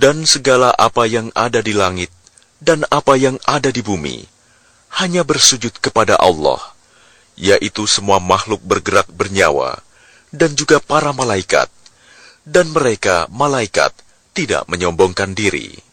Dan segala apa yang ada di langit dan apa yang ada di bumi hanya bersujud kepada Allah, yaitu semua makhluk bergerak bernyawa dan juga para malaikat, dan mereka malaikat tidak menyombongkan diri.